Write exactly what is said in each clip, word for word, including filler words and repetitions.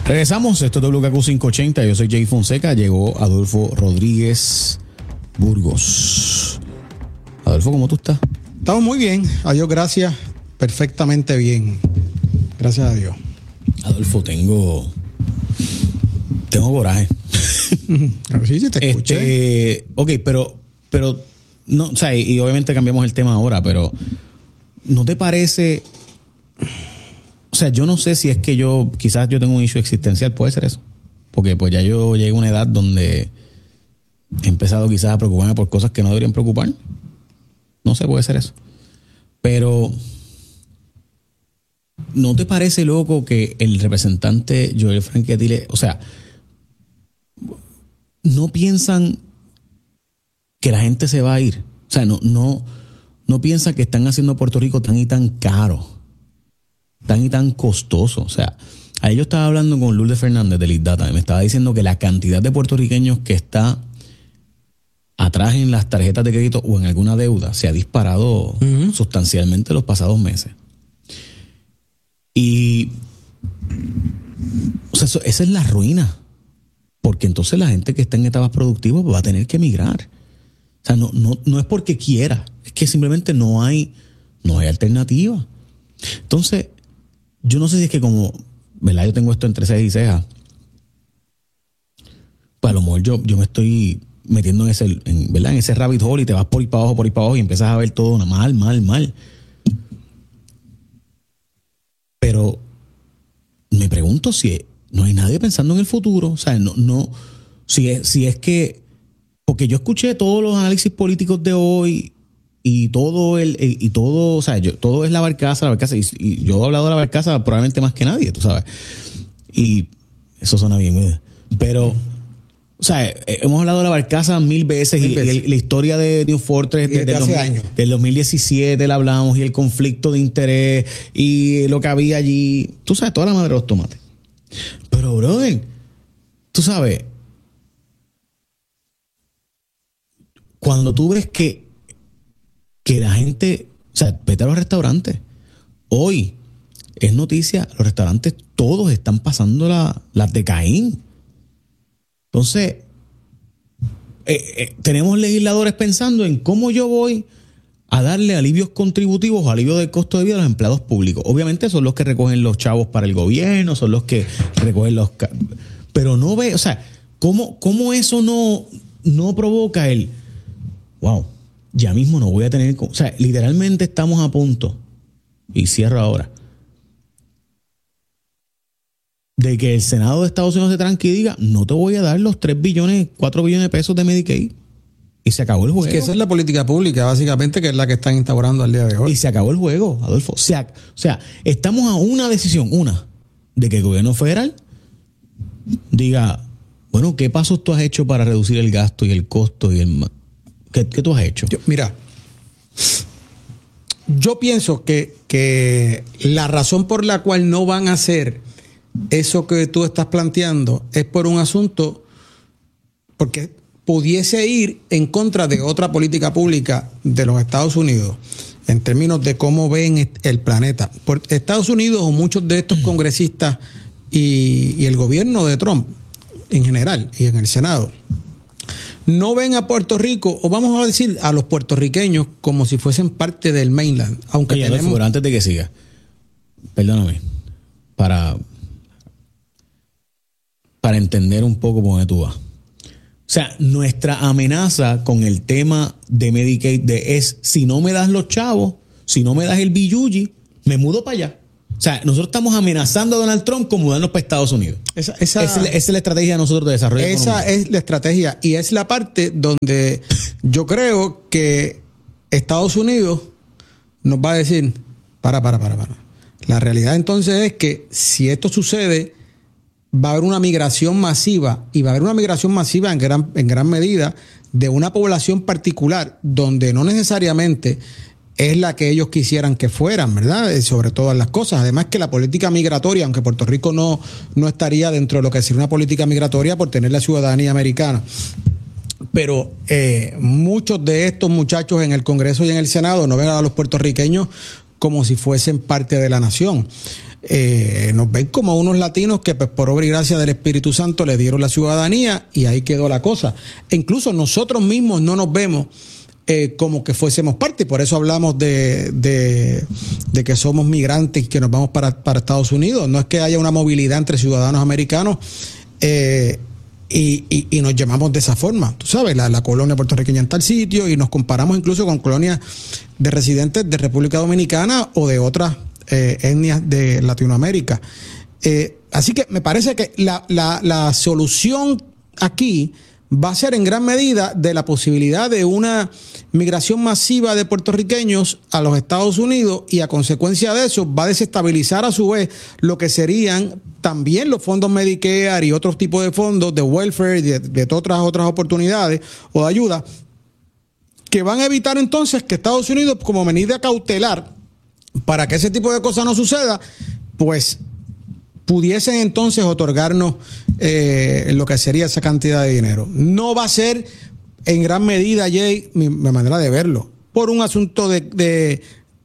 Regresamos, esto es W K Q quinientos ochenta, yo soy Jay Fonseca, llegó Adolfo Rodríguez Burgos. Adolfo, ¿cómo tú estás? Estamos muy bien, adiós, gracias, perfectamente bien, gracias a Dios. Adolfo, tengo tengo coraje. Sí, sí, te escuché. Este, ok, pero, pero no, o sea, y obviamente cambiamos el tema ahora, pero ¿no te parece? O sea, yo no sé si es que yo, quizás yo tengo un issue existencial, puede ser eso. Porque pues ya yo llegué a una edad donde he empezado quizás a preocuparme por cosas que no deberían preocupar. No sé, puede ser eso. Pero ¿no te parece loco que el representante Joel Franchetti le, o sea, no piensan que la gente se va a ir? O sea, no, no, no piensan que están haciendo Puerto Rico tan y tan caro, tan y tan costoso. O sea, ayer yo estaba hablando con Lourdes Fernández de Lead Data y me estaba diciendo que la cantidad de puertorriqueños que está atrás en las tarjetas de crédito o en alguna deuda se ha disparado uh-huh. sustancialmente los pasados meses. Y o sea, eso, esa es la ruina, porque entonces la gente que está en etapas productivas va a tener que emigrar. O sea, no, no, no es porque quiera, es que simplemente no hay, no hay alternativa. Entonces, yo no sé si es que como, ¿verdad? Yo tengo esto entre cejas y cejas. Pues a lo mejor yo, yo me estoy metiendo en ese, en, ¿verdad? En ese rabbit hole y te vas por ahí para abajo, por ahí para abajo y empiezas a ver todo mal, mal, mal. Pero me pregunto si no hay nadie pensando en el futuro. O sea, no, no, si es, si es que, porque yo escuché todos los análisis políticos de hoy y todo el, y todo, o sea, yo, todo es la barcaza, la barcaza, y, y yo he hablado de la barcaza probablemente más que nadie, tú sabes. Y eso suena bien, pero, o sea, hemos hablado de la barcaza mil veces, mil y, veces. y la historia de New Fortress desde hace años. Del dos mil diecisiete la hablamos, y el conflicto de interés y lo que había allí, tú sabes, toda la madre de los tomates. Pero, brother, tú sabes, cuando tú ves que que la gente, o sea, vete a los restaurantes. Hoy es noticia, los restaurantes todos están pasando la, las de Caín. Entonces, eh, eh, tenemos legisladores pensando en cómo yo voy a darle alivios contributivos o alivio del costo de vida a los empleados públicos. Obviamente son los que recogen los chavos para el gobierno, son los que recogen los... Pero no ve, o sea, ¿cómo, cómo eso no, no provoca el... Wow, ya mismo no voy a tener... O sea, literalmente estamos a punto, y cierro ahora, de que el Senado de Estados Unidos se tranque y diga, no te voy a dar los tres billones, cuatro billones de pesos de Medicaid. Y se acabó el juego. Es que esa es la política pública, básicamente, que es la que están instaurando al día de hoy. Y se acabó el juego, Adolfo. O sea, o sea, estamos a una decisión, una, de que el gobierno federal diga, bueno, ¿qué pasos tú has hecho para reducir el gasto y el costo y el... ¿Qué, qué tú has hecho? Yo, mira, yo pienso que, que la razón por la cual no van a hacer eso que tú estás planteando es por un asunto, porque pudiese ir en contra de otra política pública de los Estados Unidos en términos de cómo ven el planeta. Por Estados Unidos o muchos de estos congresistas y, y el gobierno de Trump en general y en el Senado no ven a Puerto Rico, o vamos a decir a los puertorriqueños, como si fuesen parte del mainland. Aunque Oye, tenemos... Adolfo, antes de que siga, perdóname, para, para entender un poco por dónde tú vas. O sea, nuestra amenaza con el tema de Medicaid de es, si no me das los chavos, si no me das el billuyi, me mudo para allá. O sea, nosotros estamos amenazando a Donald Trump con mudarnos para Estados Unidos. Esa, esa, esa, esa es la estrategia de nosotros de desarrollo esa económico. Es la estrategia, y es la parte donde yo creo que Estados Unidos nos va a decir, para, para, para, para. La realidad entonces es que si esto sucede, va a haber una migración masiva, y va a haber una migración masiva en gran, en gran medida de una población particular, donde no necesariamente es la que ellos quisieran que fueran, ¿verdad? Sobre todas las cosas. Además que la política migratoria, aunque Puerto Rico no, no estaría dentro de lo que sería una política migratoria por tener la ciudadanía americana, pero eh, muchos de estos muchachos en el Congreso y en el Senado no ven a los puertorriqueños como si fuesen parte de la nación. eh, nos ven como unos latinos que pues, por obra y gracia del Espíritu Santo le dieron la ciudadanía y ahí quedó la cosa. E incluso nosotros mismos no nos vemos eh, como que fuésemos parte, y por eso hablamos de, de, de que somos migrantes y que nos vamos para, para Estados Unidos. No es que haya una movilidad entre ciudadanos americanos eh, y, y, y nos llamamos de esa forma. Tú sabes, la, la colonia puertorriqueña en tal sitio, y nos comparamos incluso con colonias de residentes de República Dominicana o de otras eh, etnias de Latinoamérica. Eh, así que me parece que la, la, la solución aquí va a ser en gran medida de la posibilidad de una migración masiva de puertorriqueños a los Estados Unidos, y a consecuencia de eso va a desestabilizar a su vez lo que serían también los fondos Medicare y otros tipos de fondos de welfare y de, de otras otras oportunidades o de ayuda, que van a evitar entonces que Estados Unidos, como medida cautelar para que ese tipo de cosas no suceda, pues pudiesen entonces otorgarnos eh, lo que sería esa cantidad de dinero. No va a ser en gran medida, Jay, mi, mi manera de verlo, por un asunto de, de,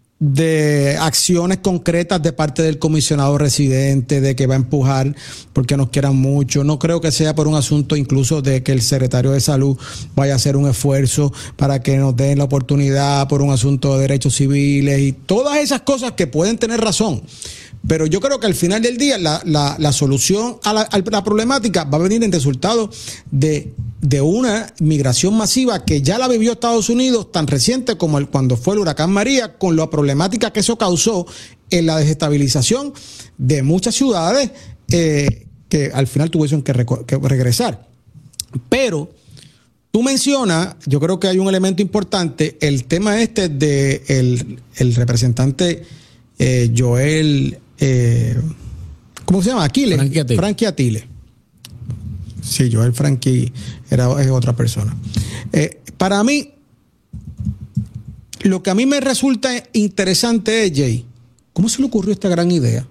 de acciones concretas de parte del comisionado residente, de que va a empujar porque nos quieran mucho. No creo que sea por un asunto incluso de que el secretario de Salud vaya a hacer un esfuerzo para que nos den la oportunidad, por un asunto de derechos civiles y todas esas cosas que pueden tener razón. Pero yo creo que al final del día la, la, la solución a la, a la problemática va a venir en resultado de, de una migración masiva que ya la vivió Estados Unidos tan reciente como el, cuando fue el huracán María, con la problemática que eso causó en la desestabilización de muchas ciudades eh, que al final tuvieron que, que regresar. Pero tú mencionas, yo creo que hay un elemento importante, el tema este de el, el representante eh, Joel... Eh, ¿cómo se llama? Aquiles. Frankie Aquiles. Frankie Aquiles. Sí, Joel Frankie era, es otra persona. Eh, para mí, lo que a mí me resulta interesante es, Jay, ¿cómo se le ocurrió esta gran idea?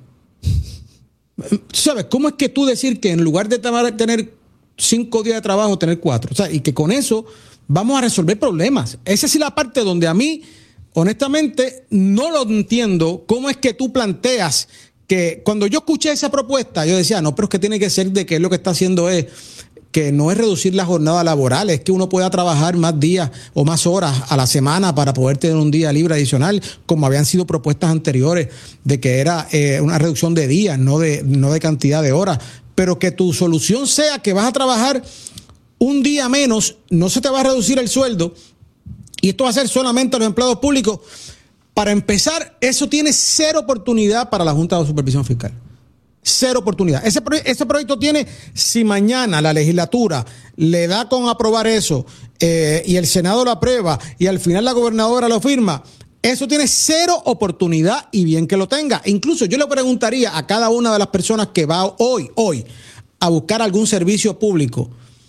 ¿Sabes? ¿Cómo es que tú decir que en lugar de tener cinco días de trabajo, tener cuatro? O sea, y que con eso vamos a resolver problemas. Esa es la parte donde a mí, honestamente, no lo entiendo. ¿Cómo es que tú planteas que cuando yo escuché esa propuesta, yo decía, no, pero es que tiene que ser de que lo que está haciendo es que no es reducir la jornada laboral, es que uno pueda trabajar más días o más horas a la semana para poder tener un día libre adicional, como habían sido propuestas anteriores, de que era eh, una reducción de días, no de, no de cantidad de horas, pero que tu solución sea que vas a trabajar un día menos, no se te va a reducir el sueldo, y esto va a ser solamente a los empleados públicos. Para empezar, eso tiene cero oportunidad para la Junta de Supervisión Fiscal. Cero oportunidad. Ese, ese proyecto tiene, si mañana la legislatura le da con aprobar eso eh, y el Senado lo aprueba y al final la gobernadora lo firma, eso tiene cero oportunidad, y bien que lo tenga. Incluso yo le preguntaría a cada una de las personas que va hoy, hoy a buscar algún servicio público,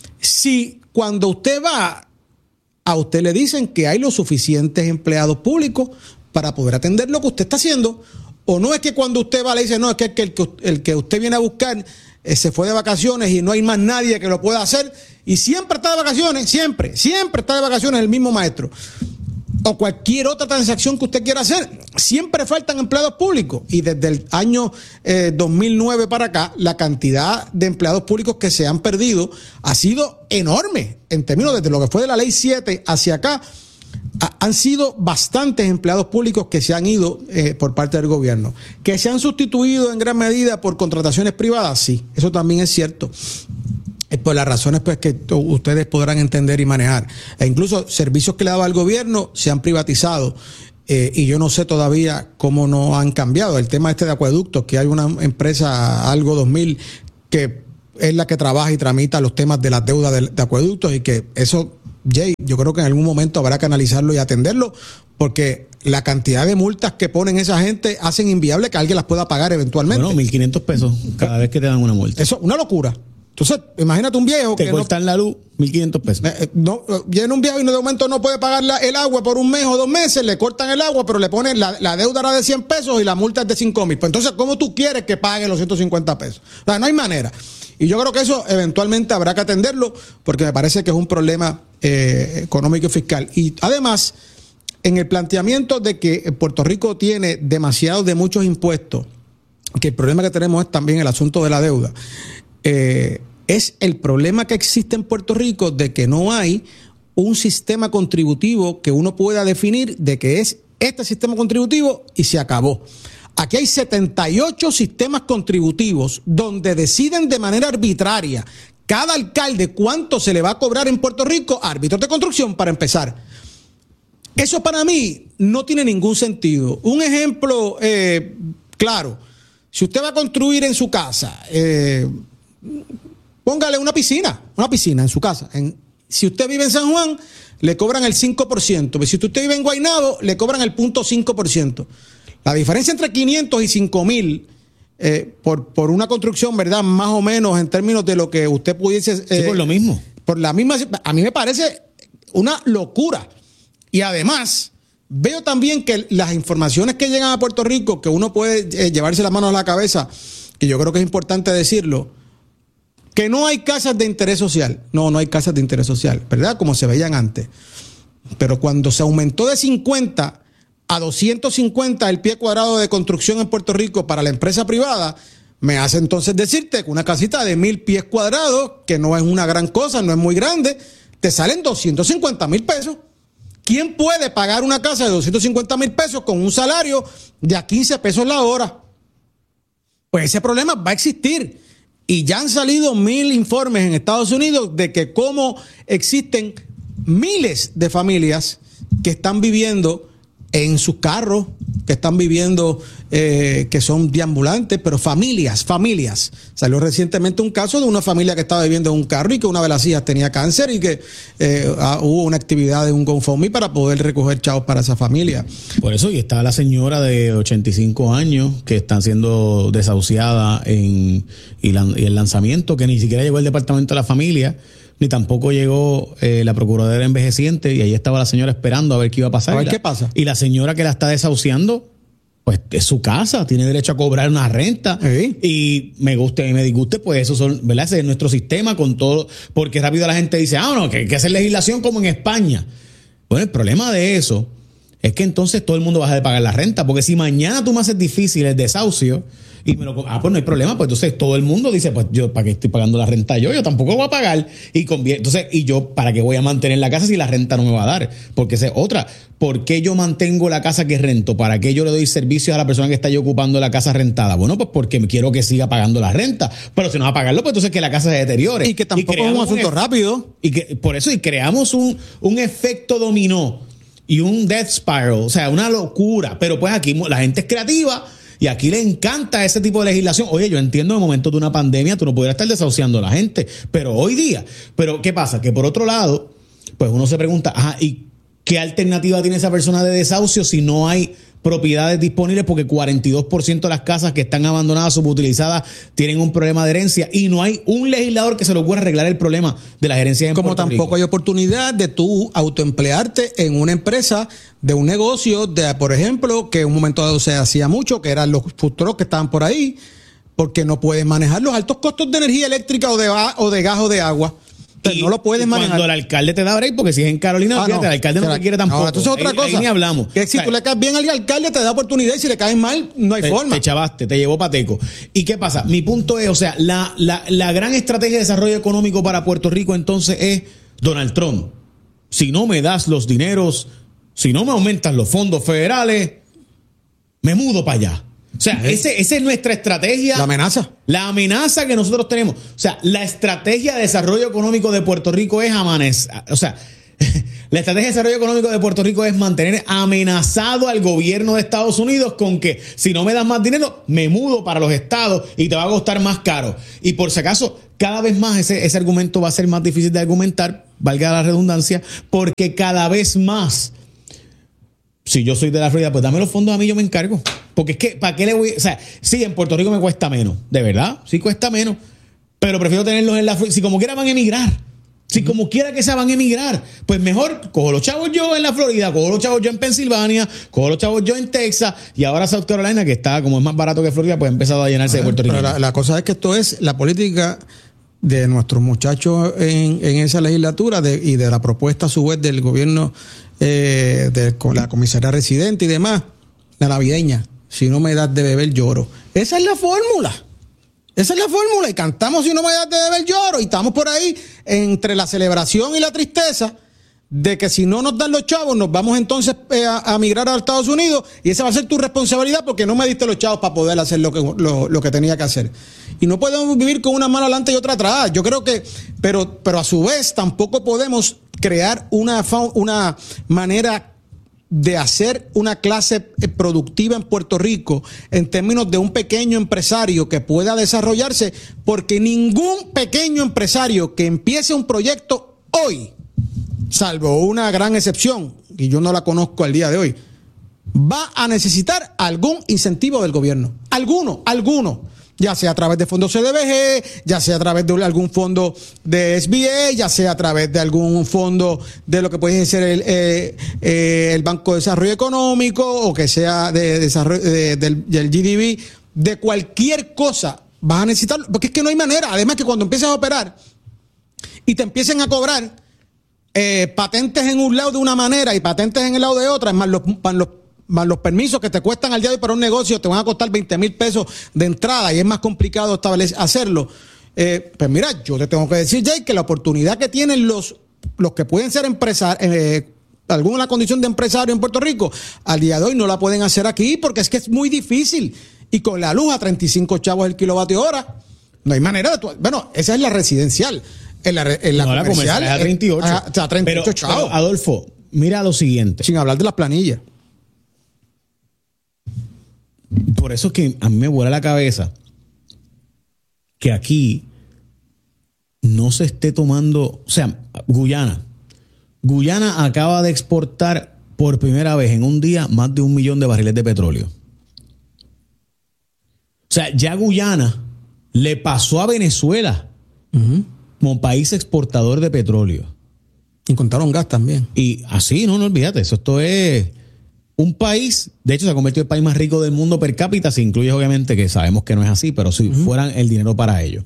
si cuando usted va, a usted le dicen que hay los suficientes empleados públicos para poder atender lo que usted está haciendo, o no es que cuando usted va le dice, no, es que el que, el que, el que usted viene a buscar eh, se fue de vacaciones y no hay más nadie que lo pueda hacer, y siempre está de vacaciones, siempre, siempre está de vacaciones el mismo maestro. O cualquier otra transacción que usted quiera hacer, siempre faltan empleados públicos. Y desde el año eh, dos mil nueve para acá, la cantidad de empleados públicos que se han perdido ha sido enorme. En términos desde lo que fue de la ley siete hacia acá, ha, han sido bastantes empleados públicos que se han ido eh, por parte del gobierno. Que se han sustituido en gran medida por contrataciones privadas, sí, eso también es cierto. Por las razones pues que ustedes podrán entender y manejar. E incluso servicios que le daba el gobierno se han privatizado, eh, y yo no sé todavía cómo no han cambiado. El tema este de acueductos, que hay una empresa, Algo dos mil, que es la que trabaja y tramita los temas de las deudas de, de acueductos, y que eso, Jay, yo creo que en algún momento habrá que analizarlo y atenderlo, porque la cantidad de multas que ponen esa gente hacen inviable que alguien las pueda pagar eventualmente. Bueno, mil quinientos pesos cada vez que te dan una multa. Eso es una locura. Entonces, imagínate un viejo te que cortan no, la luz, mil quinientos pesos. Eh, no, viene un viejo y de momento no puede pagar la, el agua por un mes o dos meses, le cortan el agua, pero le ponen la, la deuda era de cien pesos y la multa es de cinco mil. Pues entonces, ¿cómo tú quieres que pague los ciento cincuenta pesos? O sea, no hay manera. Y yo creo que eso eventualmente habrá que atenderlo, porque me parece que es un problema eh, económico y fiscal. Y además, en el planteamiento de que Puerto Rico tiene demasiados de muchos impuestos que el problema que tenemos es también el asunto de la deuda. Eh, es el problema que existe en Puerto Rico de que no hay un sistema contributivo que uno pueda definir de que es este sistema contributivo y se acabó. Aquí hay setenta y ocho sistemas contributivos donde deciden de manera arbitraria cada alcalde cuánto se le va a cobrar en Puerto Rico a árbitros de construcción para empezar. Eso para mí no tiene ningún sentido. Un ejemplo eh, claro, si usted va a construir en su casa, eh, póngale una piscina, una piscina en su casa. En, si usted vive en San Juan, le cobran el cinco por ciento. Pero si usted vive en Guaynabo, le cobran el cero punto cinco por ciento. La diferencia entre quinientos y cinco mil eh, por, por una construcción, ¿verdad? Más o menos en términos de lo que usted pudiese... Eh, sí, por lo mismo. Por la misma... A mí me parece una locura. Y además, veo también que las informaciones que llegan a Puerto Rico, que uno puede eh, llevarse las manos a la cabeza, que yo creo que es importante decirlo, que no hay casas de interés social. No, no hay casas de interés social, ¿verdad? Como se veían antes. Pero cuando se aumentó de cincuenta a doscientos cincuenta el pie cuadrado de construcción en Puerto Rico para la empresa privada, me hace entonces decirte que una casita de mil pies cuadrados, que no es una gran cosa, no es muy grande, te salen doscientos cincuenta mil pesos. ¿Quién puede pagar una casa de doscientos cincuenta mil pesos con un salario de a quince pesos la hora? Pues ese problema va a existir. Y ya han salido mil informes en Estados Unidos de que cómo existen miles de familias que están viviendo en sus carros, que están viviendo, eh, que son deambulantes, pero familias, familias. Salió recientemente un caso de una familia que estaba viviendo en un carro y que una de las hijas tenía cáncer y que eh, hubo una actividad de un GoFundMe para poder recoger chavos para esa familia. Por eso, y está la señora de ochenta y cinco años que está siendo desahuciada en y, la, y el lanzamiento, que ni siquiera llegó el departamento de la familia, ni tampoco llegó eh, la procuradora envejeciente, y ahí estaba la señora esperando a ver qué iba a pasar. A ver la, qué pasa. Y la señora que la está desahuciando, pues es su casa, tiene derecho a cobrar una renta. Sí. Y me guste y me disguste, pues eso son, ¿verdad? Ese es nuestro sistema con todo, porque rápido la gente dice, ah, no, que hay que hacer legislación como en España. Bueno, el problema de eso es que entonces todo el mundo va a dejar de pagar la renta, porque si mañana tú me haces difícil el desahucio, y me lo, ah, pues no hay problema, pues entonces todo el mundo dice, pues yo, ¿para qué estoy pagando la renta yo? Yo tampoco lo voy a pagar. Y conviene, entonces, y yo, ¿para qué voy a mantener la casa si la renta no me va a dar? Porque esa es otra. ¿Por qué yo mantengo la casa que rento? ¿Para qué yo le doy servicios a la persona que está ahí ocupando la casa rentada? Bueno, pues porque quiero que siga pagando la renta. Pero si no va a pagarlo, pues entonces que la casa se deteriore. Y que tampoco es un asunto un, rápido. Y que por eso, y creamos un, un efecto dominó y un death spiral, o sea, una locura. Pero pues aquí la gente es creativa. Y aquí le encanta ese tipo de legislación. Oye, yo entiendo en el momento de una pandemia tú no pudieras estar desahuciando a la gente, pero hoy día, pero ¿qué pasa? Que por otro lado, pues uno se pregunta, ajá, ¿y qué alternativa tiene esa persona de desahucio si no hay propiedades disponibles? Porque cuarenta y dos por ciento de las casas que están abandonadas, subutilizadas, tienen un problema de herencia y no hay un legislador que se le ocurra arreglar el problema de las herencias en Como Puerto tampoco Rico. hay oportunidad de tú autoemplearte en una empresa de un negocio, de, por ejemplo, que en un momento dado se hacía mucho, que eran los food trucks que estaban por ahí, porque no puedes manejar los altos costos de energía eléctrica o de, o de gas o de agua. Y, no lo puedes manejar. Cuando el alcalde te da break, porque si es en Carolina, ah, fíjate, no, el alcalde no te quiere tampoco. No, entonces otra ahí, cosa. Ahí ni hablamos. Que si o sea, tú le caes bien al alcalde, te da oportunidad, y si le caes mal, no hay te, forma. Te chavaste, te llevó pateco. ¿Y qué pasa? Mi punto es, o sea, la, la, la gran estrategia de desarrollo económico para Puerto Rico entonces es Donald Trump. Si no me das los dineros, si no me aumentas los fondos federales, me mudo para allá. O sea, ese, esa es nuestra estrategia. La amenaza. La amenaza que nosotros tenemos. O sea, la estrategia de desarrollo económico de Puerto Rico es amanecer. O sea, la estrategia de desarrollo económico de Puerto Rico es mantener amenazado al gobierno de Estados Unidos con que si no me das más dinero, me mudo para los estados y te va a costar más caro. Y por si acaso, cada vez más ese, ese argumento va a ser más difícil de argumentar, valga la redundancia, porque cada vez más, si yo soy de la Florida, pues dame los fondos a mí, yo me encargo. Porque es que, ¿para qué le voy? O sea, sí, en Puerto Rico me cuesta menos, de verdad, sí cuesta menos, pero prefiero tenerlos en la Florida. Si como quiera van a emigrar, si uh-huh. como quiera que se van a emigrar, pues mejor cojo los chavos yo en la Florida, cojo los chavos yo en Pensilvania, cojo los chavos yo en Texas, y ahora South Carolina, que está como es más barato que Florida, pues ha empezado a llenarse uh-huh. de Puerto Rico. Pero la, la cosa es que esto es la política de nuestros muchachos en, en esa legislatura de, y de la propuesta a su vez del gobierno, eh, de la comisaría residente y demás, la navideña. si no me das de beber lloro. Esa es la fórmula. Esa es la fórmula. Y cantamos si no me das de beber lloro. Y estamos por ahí entre la celebración y la tristeza de que si no nos dan los chavos, nos vamos entonces eh, a, a migrar a Estados Unidos y esa va a ser tu responsabilidad porque no me diste los chavos para poder hacer lo que, lo, lo que tenía que hacer. Y no podemos vivir con una mano adelante y otra atrás. Yo creo que, pero, pero a su vez tampoco podemos crear una, una manera de hacer una clase productiva en Puerto Rico en términos de un pequeño empresario que pueda desarrollarse, porque ningún pequeño empresario que empiece un proyecto hoy, salvo una gran excepción, y yo no la conozco al día de hoy, va a necesitar algún incentivo del gobierno. Alguno, alguno. Ya sea a través de fondos C D B G, ya sea a través de algún fondo de S B A, ya sea a través de algún fondo de lo que puede ser el, eh, eh, el Banco de Desarrollo Económico, o que sea de desarrollo de, del, del G D P, de cualquier cosa vas a necesitarlo, porque es que no hay manera. Además que cuando empiezas a operar y te empiecen a cobrar eh, patentes en un lado de una manera y patentes en el lado de otra, más los, más los más los permisos que te cuestan al día de hoy para un negocio, te van a costar veinte mil pesos de entrada y es más complicado establecer, hacerlo. Eh, pues mira, yo te tengo que decir, Jay, que la oportunidad que tienen los, los que pueden ser empresarios, eh, alguna condición de empresario en Puerto Rico, al día de hoy no la pueden hacer aquí porque es que es muy difícil. Y con la luz a treinta y cinco chavos el kilovatio hora, no hay manera de... Tu, bueno, esa es la residencial. En la, en la no, comercial, la comercial es a treinta y ocho. A, a treinta y ocho pero, chavos. Pero, Adolfo, mira lo siguiente. Sin hablar de las planillas. Por eso es que a mí me vuela la cabeza que aquí no se esté tomando, o sea, Guyana. Guyana acaba de exportar por primera vez en un día más de un millón de barriles de petróleo. O sea, ya Guyana le pasó a Venezuela uh-huh. como país exportador de petróleo. Y contaron gas también. Y así, no, no olvídate, eso esto es... Un país, de hecho, se ha convertido en el país más rico del mundo per cápita, si incluye obviamente que sabemos que no es así, pero si uh-huh. fueran el dinero para ello.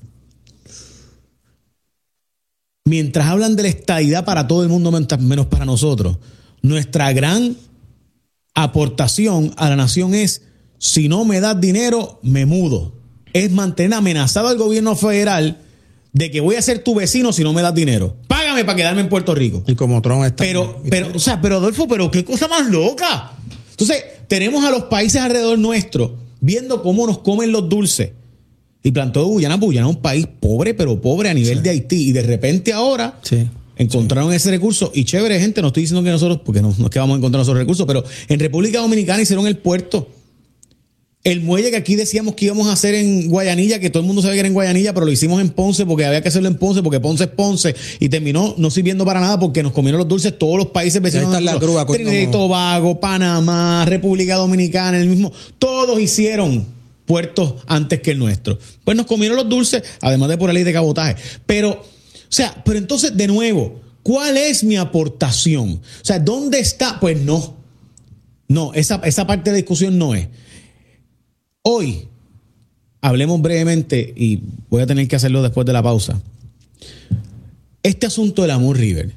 Mientras hablan de la estadidad para todo el mundo menos para nosotros, nuestra gran aportación a la nación es, si no me das dinero, me mudo. Es mantener amenazado al gobierno federal de que voy a ser tu vecino si no me das dinero. Págame para quedarme en Puerto Rico. Y como Trump está... Pero, pero, o sea, pero Adolfo, pero qué cosa más loca. Entonces, tenemos a los países alrededor nuestro viendo cómo nos comen los dulces. Y plantó Guyana, Guyana es un país pobre, pero pobre a nivel sí. de Haití. Y de repente ahora sí. encontraron sí. ese recurso. Y chévere, gente, no estoy diciendo que nosotros, porque no, no es que vamos a encontrar esos recursos, pero en República Dominicana hicieron el puerto. El muelle que aquí decíamos que íbamos a hacer en Guayanilla, que todo el mundo sabía que era en Guayanilla, pero lo hicimos en Ponce porque había que hacerlo en Ponce, porque Ponce es Ponce, y terminó no sirviendo para nada porque nos comieron los dulces todos los países vecinos. Trinidad y Tobago, Panamá, República Dominicana, el mismo, todos hicieron puertos antes que el nuestro. Pues nos comieron los dulces, además de por la ley de cabotaje. Pero, o sea, pero entonces, de nuevo, ¿cuál es mi aportación? O sea, ¿dónde está? Pues no. No, esa, esa parte de la discusión no es. Hoy, hablemos brevemente, y voy a tener que hacerlo después de la pausa. Este asunto del Amur River.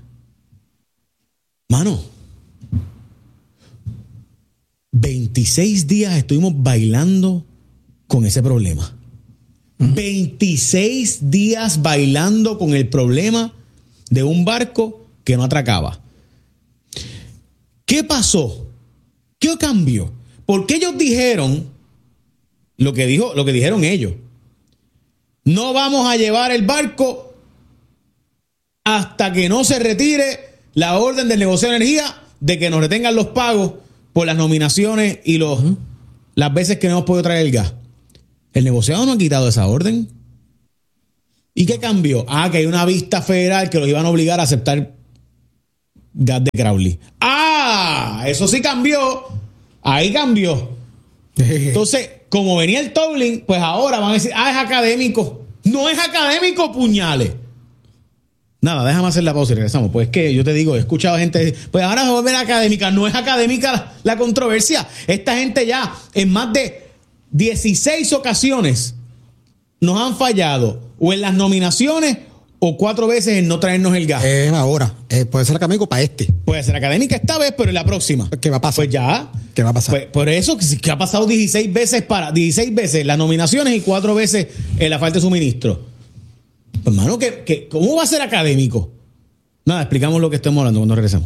Mano, veintiséis días estuvimos bailando con ese problema. Uh-huh. veintiséis días bailando con el problema de un barco que no atracaba. ¿Qué pasó? ¿Qué cambió? Porque ellos dijeron... Lo que dijo, lo que dijeron ellos. No vamos a llevar el barco hasta que no se retire la orden del negocio de energía de que nos retengan los pagos por las nominaciones y los, uh-huh. las veces que no hemos podido traer el gas. El negociado no ha quitado esa orden. ¿Y qué cambió? Ah, que hay una vista federal que los iban a obligar a aceptar gas de Crowley. Ah, eso sí cambió. Ahí cambió. Entonces, como venía el tolling, pues ahora van a decir, ah, es académico. No es académico, puñales. Nada, déjame hacer la pausa y regresamos. Pues es que yo te digo, he escuchado gente decir, pues ahora se va a volver académica. No es académica la, la controversia. Esta gente ya en más de dieciséis ocasiones nos han fallado o en las nominaciones o cuatro veces en no traernos el gas. Es ahora. Eh, puede ser académico para este. Puede ser académica esta vez, pero en la próxima. ¿Qué va a pasar? Pues ya. ¿Qué va a pasar? Pues, por eso que, que ha pasado dieciséis veces para dieciséis veces las nominaciones y cuatro veces en la falta de suministro. Pues, hermano, que, que, ¿cómo va a ser académico? Nada, explicamos lo que estamos hablando cuando regresemos.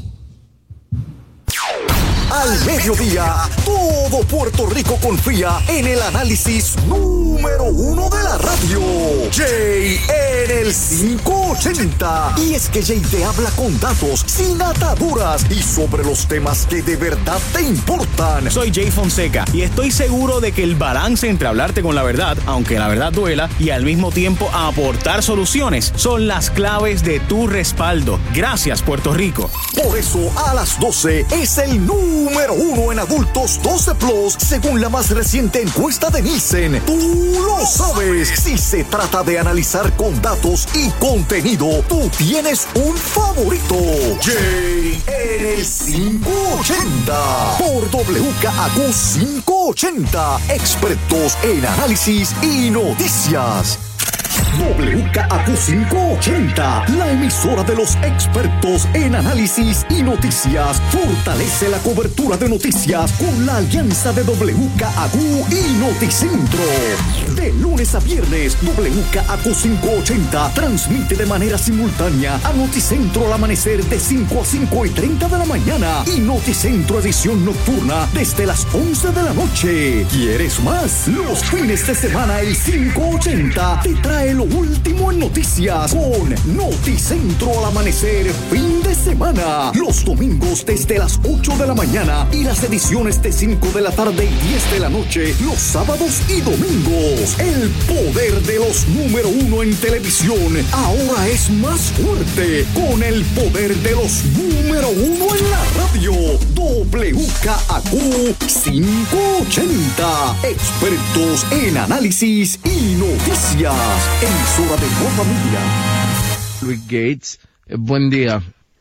Al mediodía, todo Puerto Rico confía en el análisis número uno de la radio. Jay en el quinientos ochenta. Y es que Jay te habla con datos, sin ataduras y sobre los temas que de verdad te importan. Soy Jay Fonseca y estoy seguro de que el balance entre hablarte con la verdad, aunque la verdad duela, y al mismo tiempo aportar soluciones son las claves de tu respaldo. Gracias, Puerto Rico. Por eso, a las doce es el número uno en adultos doce plus, según la más reciente encuesta de Nielsen. Tú lo sabes. Si se trata de analizar con datos y contenido, tú tienes un favorito. Jay en el quinientos ochenta. Por W K A Q quinientos ochenta. Expertos en análisis y noticias. W K A Q quinientos ochenta, la emisora de los expertos en análisis y noticias, fortalece la cobertura de noticias con la alianza de W K A Q y Noticentro. De lunes a viernes, W K A Q quinientos ochenta transmite de manera simultánea a Noticentro al amanecer de cinco a cinco y treinta de la mañana y Noticentro edición nocturna desde las once de la noche. ¿Quieres más? Los fines de semana el quinientos ochenta te trae lo último en noticias con Noticentro al amanecer fin de semana. Los domingos desde las ocho de la mañana y las ediciones de cinco de la tarde y diez de la noche los sábados y domingos. El poder de los número uno en televisión ahora es más fuerte con el poder de los número uno en la radio. W K A Q quinientos ochenta. Expertos en análisis y noticias. Emisora de tu familia. Luis Gates, eh, buen día.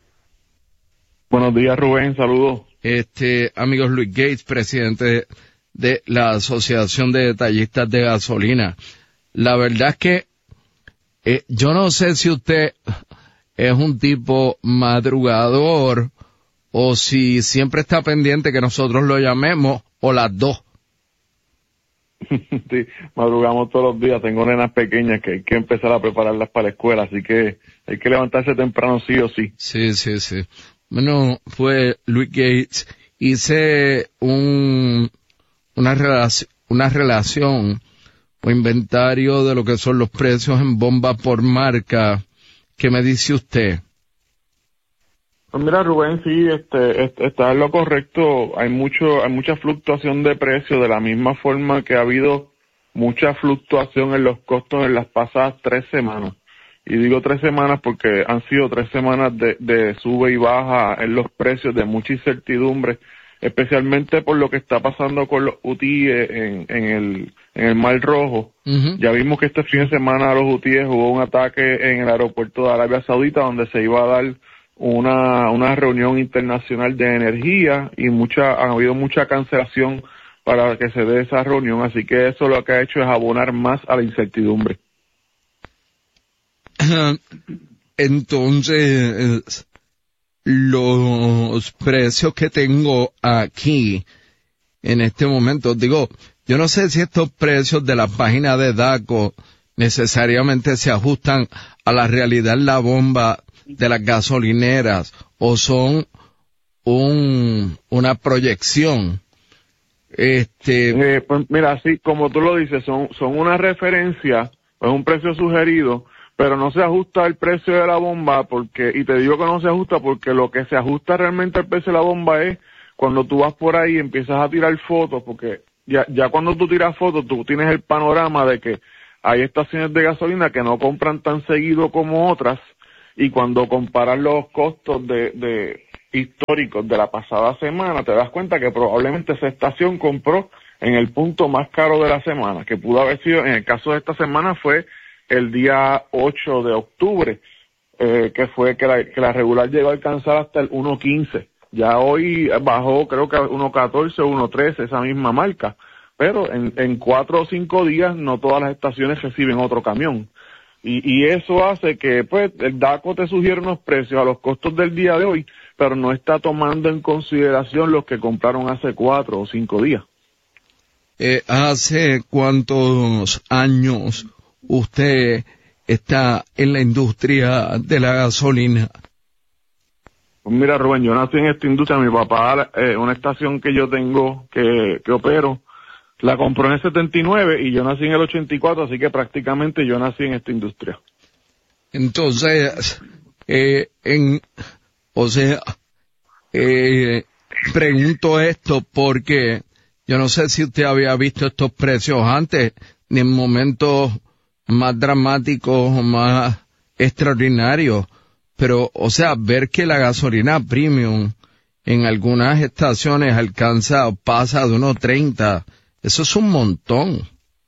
Buenos días, Rubén, saludos. Este, amigos, Luis Gates, presidente de la Asociación de Detallistas de Gasolina. La verdad es que eh, yo no sé si usted es un tipo madrugador o si siempre está pendiente que nosotros lo llamemos o las dos. Sí, madrugamos todos los días, tengo nenas pequeñas que hay que empezar a prepararlas para la escuela, así que hay que levantarse temprano sí o sí. Sí, sí, sí. Bueno, fue Luis Gates, hice un, una relación, una relación o inventario de lo que son los precios en bomba por marca. ¿Qué me dice usted? Pues mira, Rubén, sí, este, este, está en lo correcto. Hay mucho, hay mucha fluctuación de precios, de la misma forma que ha habido mucha fluctuación en los costos en las pasadas tres semanas. Y digo tres semanas porque han sido tres semanas de, de sube y baja en los precios, de mucha incertidumbre, especialmente por lo que está pasando con los hutíes en, en el, en el Mar Rojo. Uh-huh. Ya vimos que este fin de semana a los hutíes hubo un ataque en el aeropuerto de Arabia Saudita donde se iba a dar una una reunión internacional de energía y mucha ha habido mucha cancelación para que se dé esa reunión, así que eso lo que ha hecho es abonar más a la incertidumbre. Entonces, los precios que tengo aquí en este momento, digo, yo no sé si estos precios de la página de DACO necesariamente se ajustan a la realidad en la bomba de las gasolineras o son un una proyección. Este eh, pues mira, sí, como tú lo dices, son son una referencia, es un precio sugerido, pero no se ajusta al precio de la bomba porque, y te digo que no se ajusta porque lo que se ajusta realmente al precio de la bomba es cuando tú vas por ahí y empiezas a tirar fotos, porque ya ya cuando tú tiras fotos tú tienes el panorama de que hay estaciones de gasolina que no compran tan seguido como otras. Y cuando comparas los costos de, de históricos de la pasada semana, te das cuenta que probablemente esa estación compró en el punto más caro de la semana, que pudo haber sido, en el caso de esta semana, fue el día ocho de octubre, eh, que fue que la, que la regular llegó a alcanzar hasta el uno quince. Ya hoy bajó, creo que a uno catorce o uno trece, esa misma marca. Pero en, en cuatro o cinco días no todas las estaciones reciben otro camión. Y, y eso hace que pues el DACO te sugiere unos precios a los costos del día de hoy, pero no está tomando en consideración los que compraron hace cuatro o cinco días. Eh, ¿Hace cuántos años usted está en la industria de la gasolina? Pues mira, Rubén, yo nací en esta industria. Mi papá, eh, una estación que yo tengo, que, que opero, la compró en el setenta y nueve y yo nací en el ochenta y cuatro, así que prácticamente yo nací en esta industria. Entonces, eh, en, o sea, eh, pregunto esto porque yo no sé si usted había visto estos precios antes, ni en momentos más dramáticos o más extraordinarios, pero, o sea, ver que la gasolina premium en algunas estaciones alcanza o pasa de uno treinta, eso es un montón.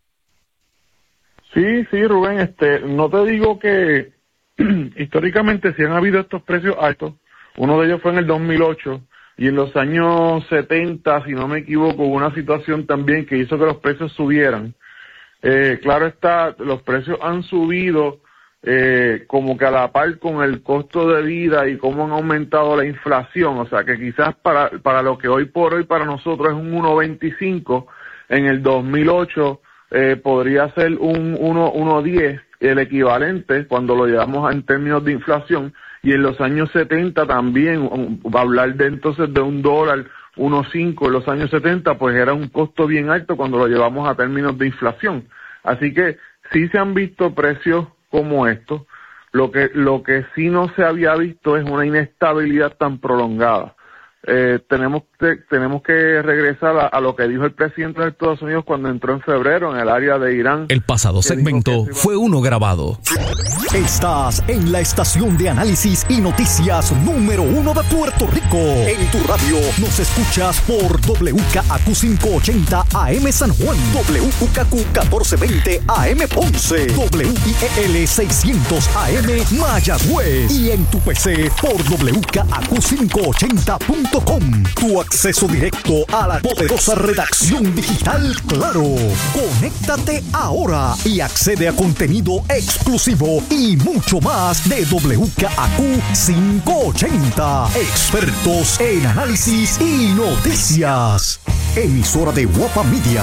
Sí, sí, Rubén, este, no te digo que históricamente sí han habido estos precios altos. Uno de ellos fue en el dos mil ocho y en los años setenta, si no me equivoco, hubo una situación también que hizo que los precios subieran. Eh, claro está, los precios han subido eh, como que a la par con el costo de vida y cómo han aumentado la inflación. O sea que quizás para, para lo que hoy por hoy para nosotros es un uno veinticinco, en el dos mil ocho eh, podría ser un uno diez, el equivalente cuando lo llevamos en términos de inflación, y en los años setenta también, um, va a hablar de entonces de un dólar, uno cinco en los años setenta, pues era un costo bien alto cuando lo llevamos a términos de inflación. Así que sí se han visto precios como estos. Lo que, lo que sí no se había visto es una inestabilidad tan prolongada. Eh, tenemos que, tenemos que regresar a, a lo que dijo el presidente de Estados Unidos cuando entró en febrero en el área de Irán. El pasado segmento fue uno grabado. Estás en la estación de análisis y noticias número uno de Puerto Rico. En tu radio nos escuchas por W K A Q quinientos ochenta A M San Juan, W K Q catorce veinte A M Ponce, W I E L seiscientos A M Mayagüez y en tu P C por W K A Q quinientos ochenta punto com. Tu acceso directo a la poderosa redacción digital Claro. Conéctate ahora y accede a contenido exclusivo y mucho más de W K A Q quinientos ochenta. Expertos en análisis y noticias. Emisora de Guapa Media.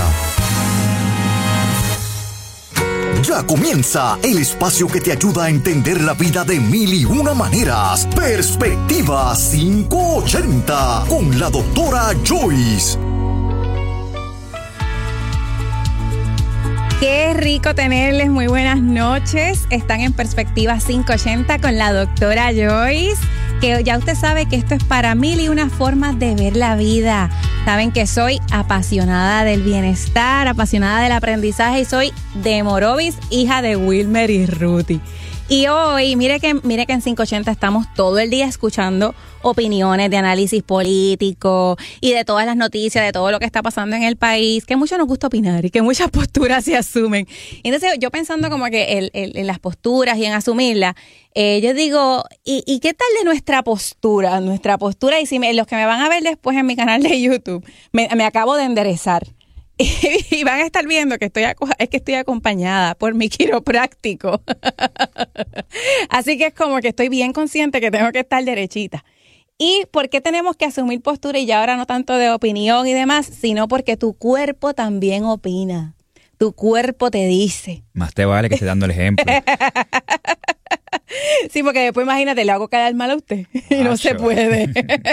Ya comienza el espacio que te ayuda a entender la vida de mil y una maneras. Perspectiva quinientos ochenta con la doctora Joyce. Qué rico tenerles, muy buenas noches. Están en Perspectiva quinientos ochenta con la doctora Joyce, que ya usted sabe que esto es para mil y una formas de ver la vida. Saben que soy apasionada del bienestar, apasionada del aprendizaje y soy de Morovis, hija de Wilmer y Ruthie. Y hoy, mire que, mire que en quinientos ochenta estamos todo el día escuchando opiniones de análisis político y de todas las noticias, de todo lo que está pasando en el país, que mucho nos gusta opinar y que muchas posturas se asumen. Entonces yo pensando como que el, el, en las posturas y en asumirlas, eh, yo digo, ¿y, ¿y qué tal de nuestra postura? Nuestra postura, y si me, los que me van a ver después en mi canal de YouTube, me, me acabo de enderezar. Y van a estar viendo que estoy es que estoy acompañada por mi quiropráctico. Así que es como que estoy bien consciente que tengo que estar derechita. ¿Y por qué tenemos que asumir postura y ya ahora no tanto de opinión y demás, sino porque tu cuerpo también opina? Tu cuerpo te dice. Más te vale que esté dando el ejemplo. Sí, porque después imagínate, le hago quedar mal a usted y no se puede.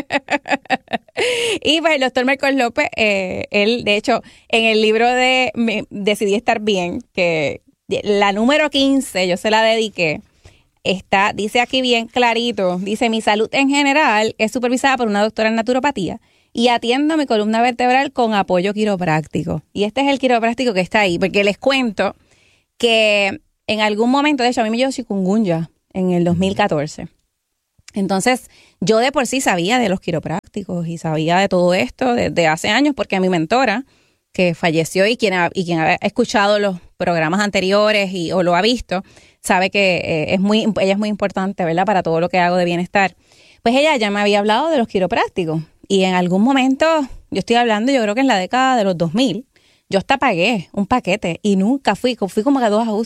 Y pues el doctor Marcos López, eh, él de hecho en el libro de me, Decidí Estar Bien, que la número quince yo se la dediqué, está, dice aquí bien clarito, dice: mi salud en general es supervisada por una doctora en naturopatía y atiendo mi columna vertebral con apoyo quiropráctico. Y este es el quiropráctico que está ahí, porque les cuento que en algún momento, de hecho a mí me dio chikungunya en el dos mil catorce. Entonces, yo de por sí sabía de los quiroprácticos y sabía de todo esto desde hace años, porque mi mentora, que falleció y quien ha, y quien ha escuchado los programas anteriores y o lo ha visto, sabe que eh, es muy, ella es muy importante, ¿verdad?, para todo lo que hago de bienestar. Pues ella ya me había hablado de los quiroprácticos y en algún momento, yo estoy hablando, yo creo que en la década de los dos mil, yo hasta pagué un paquete y nunca fui, fui como a dos ajustes.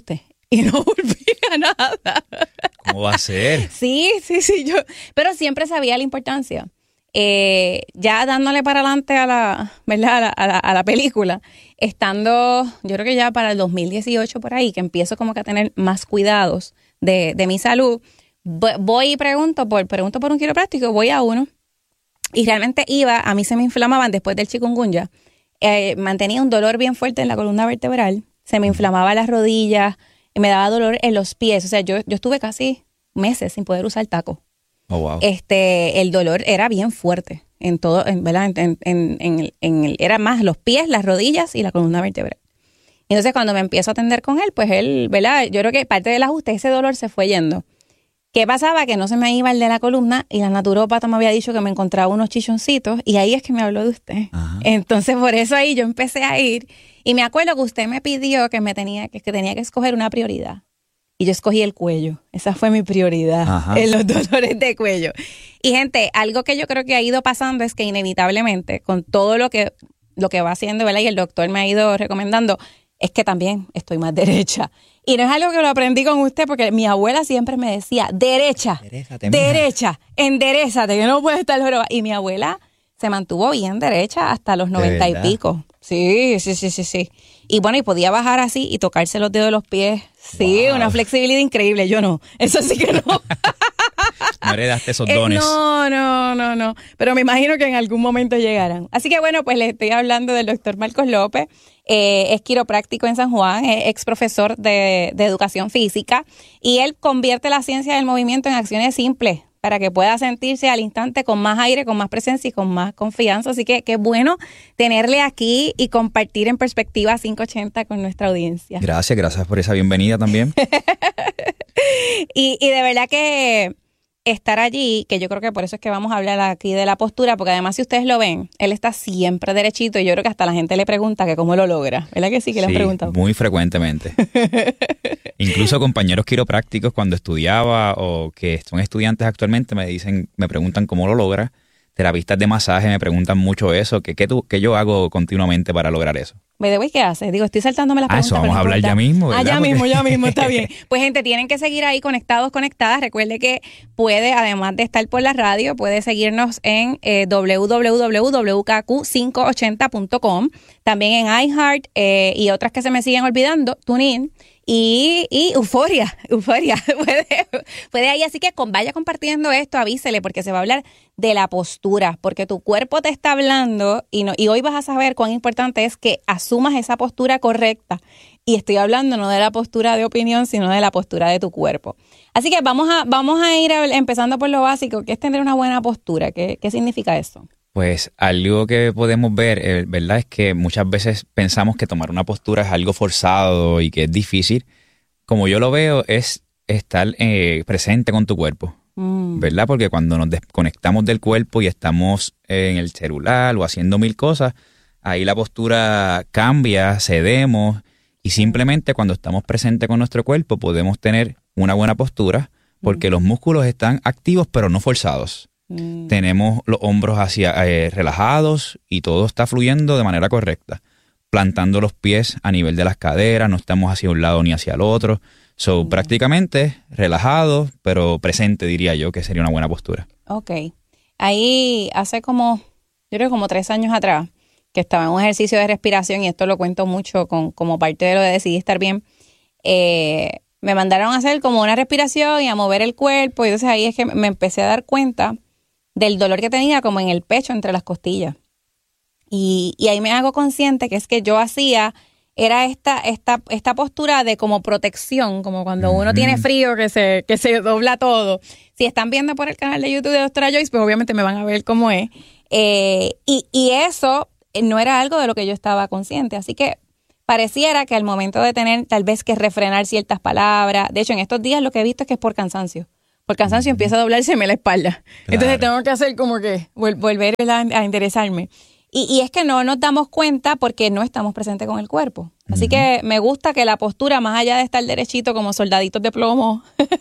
y no volvía nada. ¿Cómo va a ser? Sí, sí, sí, yo, pero siempre sabía la importancia. Eh, ya dándole para adelante a la, ¿verdad? A la, a la, a la película, estando, yo creo que ya para el dos mil dieciocho por ahí, que empiezo como que a tener más cuidados de, de mi salud, voy y pregunto por, pregunto por un quiropráctico, voy a uno, y realmente iba, a mí se me inflamaban después del chikungunya, eh, mantenía un dolor bien fuerte en la columna vertebral, se me inflamaba las rodillas, me daba dolor en los pies, o sea, yo, yo estuve casi meses sin poder usar taco. Oh, wow. Este, el dolor era bien fuerte en todo, en, ¿verdad? En, en, en, en el, era más los pies, las rodillas y la columna vertebral. Entonces, cuando me empiezo a atender con él, pues él, ¿verdad? Yo creo que parte del ajuste, ese dolor se fue yendo. ¿Qué pasaba? Que no se me iba el de la columna y la naturópata me había dicho que me encontraba unos chichoncitos y ahí es que me habló de usted. Ajá. Entonces, por eso ahí yo empecé a ir y me acuerdo que usted me pidió que me tenía que, que tenía que escoger una prioridad. Y yo escogí el cuello. Esa fue mi prioridad. Ajá. En los dolores de cuello. Y gente, algo que yo creo que ha ido pasando es que inevitablemente, con todo lo que, lo que va haciendo, ¿verdad? Y el doctor me ha ido recomendando, es que también estoy más derecha. Y no es algo que lo aprendí con usted, porque mi abuela siempre me decía, derecha, Derezate, derecha, enderezate, que no puedes estar joroba. Y mi abuela se mantuvo bien derecha hasta los noventa y pico. Sí, sí, sí, sí, sí. Y bueno, y podía bajar así y tocarse los dedos de los pies. Sí, wow. Una flexibilidad increíble. Yo no. Eso sí que no. No heredaste esos dones. Eh, no, no, no, no. Pero me imagino que en algún momento llegarán. Así que bueno, pues les estoy hablando del doctor Marcos López. Eh, es quiropráctico en San Juan, es ex profesor de, de educación física. Y él convierte la ciencia del movimiento en acciones simples, para que pueda sentirse al instante con más aire, con más presencia y con más confianza. Así que qué bueno tenerle aquí y compartir en Perspectiva quinientos ochenta con nuestra audiencia. Gracias, gracias por esa bienvenida también. y, y de verdad que estar allí, que yo creo que por eso es que vamos a hablar aquí de la postura, porque además si ustedes lo ven, él está siempre derechito y yo creo que hasta la gente le pregunta que cómo lo logra. ¿Verdad que sí que le han sí, preguntado? Muy frecuentemente. Incluso compañeros quiroprácticos cuando estudiaba o que son estudiantes actualmente me dicen, me preguntan cómo lo logra. Terapistas de masaje me preguntan mucho eso, que qué tú, que yo hago continuamente para lograr eso. ¿Qué haces? Digo, estoy saltándome las preguntas. Ah, eso vamos a hablar ya mismo, ¿verdad? Ah, ya Porque... mismo, ya mismo, está bien. Pues gente, tienen que seguir ahí conectados, conectadas. Recuerde que puede, además de estar por la radio, puede seguirnos en eh, doble u doble u doble u punto w k q quinientos ochenta punto com, también en iHeart eh, y otras que se me siguen olvidando, TuneIn. Y, y Euforia, Euforia, puede, puede ahí, así que con, vaya compartiendo esto, avísele, porque se va a hablar de la postura, porque tu cuerpo te está hablando y, no, y hoy vas a saber cuán importante es que asumas esa postura correcta. Y estoy hablando no de la postura de opinión, sino de la postura de tu cuerpo. Así que vamos a, vamos a ir a, empezando por lo básico, que es tener una buena postura. ¿Qué, qué significa eso? Pues algo que podemos ver, eh, ¿verdad? Es que muchas veces pensamos que tomar una postura es algo forzado y que es difícil. Como yo lo veo, es estar eh, presente con tu cuerpo, mm. ¿verdad? Porque cuando nos desconectamos del cuerpo y estamos en el celular o haciendo mil cosas, ahí la postura cambia, cedemos y simplemente cuando estamos presentes con nuestro cuerpo podemos tener una buena postura porque mm. los músculos están activos pero no forzados. Mm. Tenemos los hombros hacia eh, relajados y todo está fluyendo de manera correcta, plantando los pies a nivel de las caderas, no estamos hacia un lado ni hacia el otro, so mm. prácticamente relajados pero presente, diría yo que sería una buena postura. Ok, ahí hace como, yo creo como tres años atrás que estaba en un ejercicio de respiración y esto lo cuento mucho con, como parte de lo de Decidí Estar Bien, eh, me mandaron a hacer como una respiración y a mover el cuerpo y entonces ahí es que me empecé a dar cuenta del dolor que tenía como en el pecho, entre las costillas. Y, y ahí me hago consciente que es que yo hacía, era esta, esta, esta postura de como protección, como cuando uno mm. tiene frío que se, que se dobla todo. Si están viendo por el canal de YouTube de Doctora Joyce, pues obviamente me van a ver cómo es. Eh, y, y eso no era algo de lo que yo estaba consciente. Así que pareciera que al momento de tener tal vez que refrenar ciertas palabras, de hecho en estos días lo que he visto es que es por cansancio. Por cansancio empieza a doblárseme la espalda. Claro. Entonces tengo que hacer como que vol- volver a, a interesarme. Y, y es que no nos damos cuenta porque no estamos presentes con el cuerpo. Así uh-huh. que me gusta que la postura, más allá de estar derechito como soldaditos de plomo,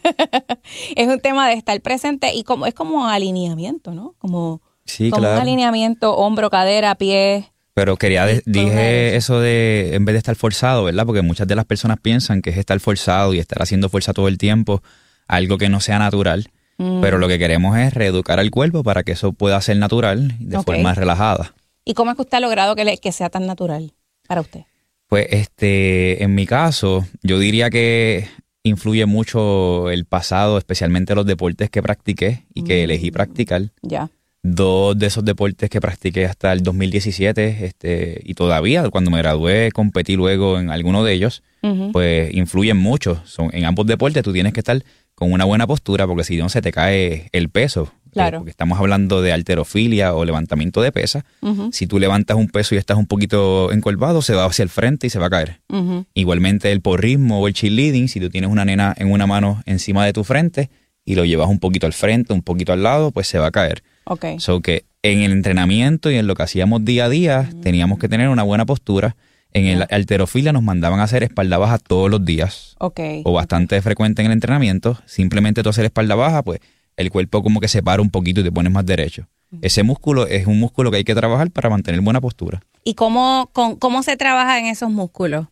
es un tema de estar presente y como es como alineamiento, ¿no? Como, sí, como claro. un alineamiento hombro, cadera, pie. Pero quería, de, dije eso de, en vez de estar forzado, ¿verdad? Porque muchas de las personas piensan que es estar forzado y estar haciendo fuerza todo el tiempo, algo que no sea natural. Mm. Pero lo que queremos es reeducar al cuerpo para que eso pueda ser natural de okay. forma relajada. ¿Y cómo es que usted ha logrado que, le, que sea tan natural para usted? Pues este, en mi caso, yo diría que influye mucho el pasado, especialmente los deportes que practiqué y que mm. elegí practicar. Ya. Dos de esos deportes que practiqué hasta el dos mil diecisiete este, y todavía cuando me gradué competí luego en alguno de ellos, uh-huh. pues influyen mucho. Son, en ambos deportes tú tienes que estar con una buena postura porque si no se te cae el peso. Claro. Eh, porque estamos hablando de halterofilia o levantamiento de pesa. Uh-huh. Si tú levantas un peso y estás un poquito encorvado, se va hacia el frente y se va a caer. Uh-huh. Igualmente el porrismo o el cheerleading, si tú tienes una nena en una mano encima de tu frente y lo llevas un poquito al frente, un poquito al lado, pues se va a caer. Okay. So que en el entrenamiento y en lo que hacíamos día a día, uh-huh. teníamos que tener una buena postura. En el halterofilia nos mandaban a hacer espalda baja todos los días. Okay. O bastante okay. frecuente en el entrenamiento. Simplemente tú hacer espalda baja, pues el cuerpo como que se para un poquito y te pones más derecho. Uh-huh. Ese músculo es un músculo que hay que trabajar para mantener buena postura. ¿Y cómo, con, cómo se trabaja en esos músculos?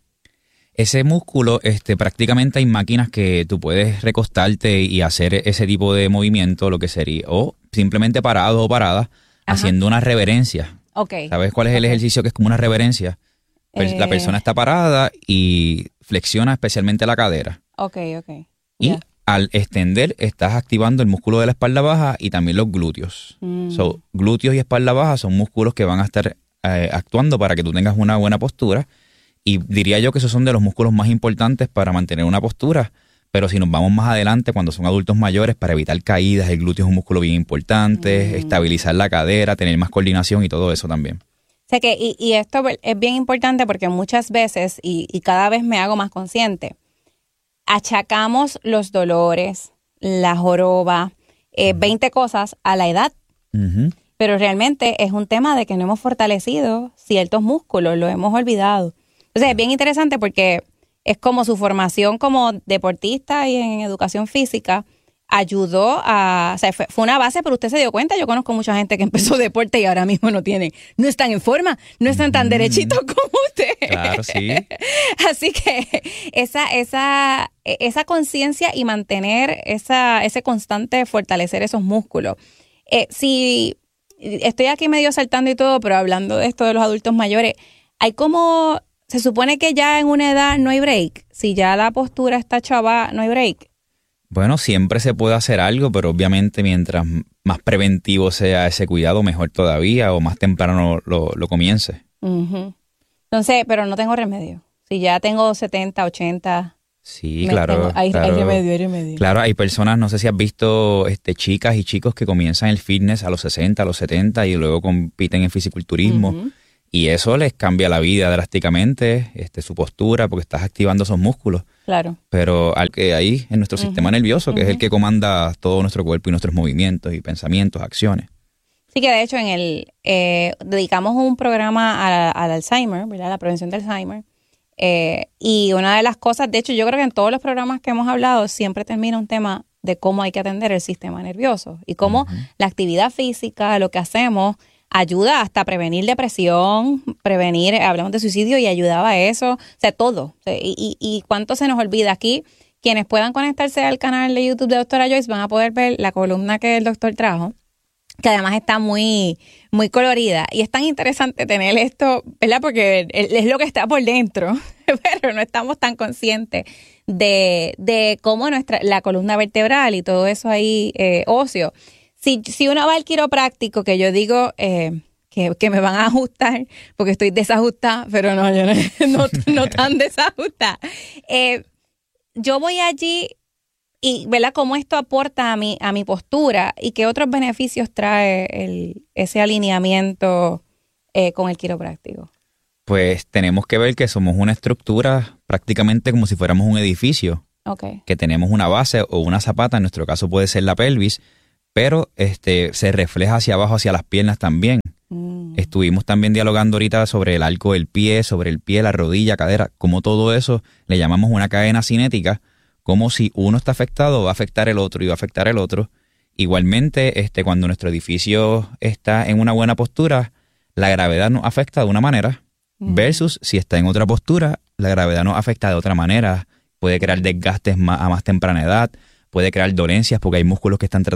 Ese músculo, este, prácticamente hay máquinas que tú puedes recostarte y hacer ese tipo de movimiento, lo que sería, o simplemente parado o parada, ajá. haciendo una reverencia. Okay. ¿Sabes cuál es okay. el ejercicio que es como una reverencia? Eh... La persona está parada y flexiona especialmente la cadera. Ok, ok. Y yeah. al extender, estás activando el músculo de la espalda baja y también los glúteos. Mm. So, glúteos y espalda baja son músculos que van a estar eh, actuando para que tú tengas una buena postura. Y diría yo que esos son de los músculos más importantes para mantener una postura. Pero si nos vamos más adelante, cuando son adultos mayores, para evitar caídas, el glúteo es un músculo bien importante, mm. estabilizar la cadera, tener más coordinación y todo eso también. O sea que, y, y esto es bien importante porque muchas veces, y, y cada vez me hago más consciente, achacamos los dolores, la joroba, eh, veinte cosas a la edad. Uh-huh. Pero realmente es un tema de que no hemos fortalecido ciertos músculos, lo hemos olvidado. Entonces es bien interesante porque es como su formación como deportista y en educación física ayudó a, o sea, fue, fue una base, pero usted se dio cuenta, yo conozco mucha gente que empezó deporte y ahora mismo no tiene, no están en forma, no están tan derechitos como usted. Claro, sí. Así que esa, esa, esa conciencia y mantener esa, ese constante fortalecer esos músculos. Eh, si estoy aquí medio saltando y todo, pero hablando de esto de los adultos mayores, hay como, se supone que ya en una edad no hay break. Si ya la postura está chava, no hay break. Bueno, siempre se puede hacer algo, pero obviamente mientras más preventivo sea ese cuidado, mejor todavía, o más temprano lo, lo comience. Uh-huh. Entonces, pero no tengo remedio. Si ya tengo setenta, ochenta... Sí, claro, tengo, hay, claro. Hay remedio, hay remedio. Claro, hay personas, no sé si has visto este, chicas y chicos que comienzan el fitness a los sesenta, a los setenta y luego compiten en fisiculturismo. Uh-huh. Y eso les cambia la vida drásticamente, este, su postura, porque estás activando esos músculos. Claro. Pero al que ahí en nuestro uh-huh. sistema nervioso, que uh-huh. es el que comanda todo nuestro cuerpo y nuestros movimientos y pensamientos, acciones. Sí, que de hecho en el eh, dedicamos un programa a, al Alzheimer, ¿verdad? La prevención del Alzheimer. Eh, y una de las cosas, de hecho yo creo que en todos los programas que hemos hablado siempre termina un tema de cómo hay que atender el sistema nervioso y cómo uh-huh. la actividad física, lo que hacemos, ayuda hasta a prevenir depresión, prevenir, hablamos de suicidio y ayudaba a eso, o sea, todo. O sea, y, y, y cuánto se nos olvida aquí. Quienes puedan conectarse al canal de YouTube de Doctora Joyce van a poder ver la columna que el doctor trajo, que además está muy, muy colorida. Y es tan interesante tener esto, ¿verdad? Porque es lo que está por dentro, pero no estamos tan conscientes de, de cómo nuestra la columna vertebral y todo eso ahí eh, óseo. Si, si uno va al quiropráctico, que yo digo eh, que, que me van a ajustar, porque estoy desajustada, pero no, yo no, no, no tan desajustada. Eh, yo voy allí y, ¿verdad?, cómo esto aporta a mi, a mi postura y qué otros beneficios trae el, ese alineamiento eh, con el quiropráctico. Pues tenemos que ver que somos una estructura prácticamente como si fuéramos un edificio. Okay. Que tenemos una base o una zapata, en nuestro caso puede ser la pelvis, pero este se refleja hacia abajo, hacia las piernas también. Mm. Estuvimos también dialogando ahorita sobre el arco del pie, sobre el pie, la rodilla, cadera, como todo eso le llamamos una cadena cinética, como si uno está afectado va a afectar el otro y va a afectar el otro. Igualmente, este, cuando nuestro edificio está en una buena postura, la gravedad nos afecta de una manera versus si está en otra postura, la gravedad nos afecta de otra manera. Puede crear desgastes más, a más temprana edad, puede crear dolencias porque hay músculos que están tratando